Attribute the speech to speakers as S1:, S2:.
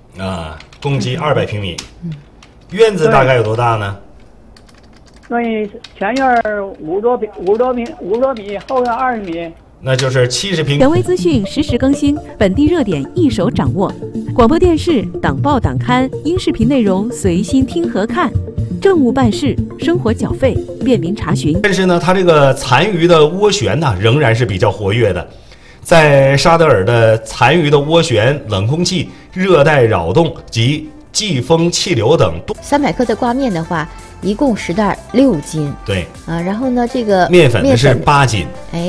S1: 啊，共计200平米。院子大概有多大呢？
S2: 所以前院50多米，后院20米。
S1: 那就是70平。
S3: 权威资讯实时更新，本地热点一手掌握。广播电视、党报党刊、音视频内容随心听和看，政务办事、生活缴费便民查询。
S1: 但是呢，它这个残余的涡旋呢，仍然是比较活跃的。在沙德尔的残余的涡旋、冷空气、热带扰动及季风气流等
S4: 300克的挂面的话，一共10袋6斤。
S1: 对
S4: 啊，然后呢，这个
S1: 面粉呢是8斤。
S4: 哎。